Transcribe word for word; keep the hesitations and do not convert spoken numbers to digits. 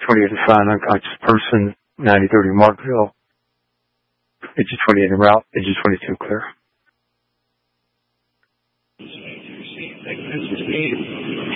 twenty-eight to find unconscious person, ninety thirty Markville. Engine twenty-eight en route, engine twenty-two clear.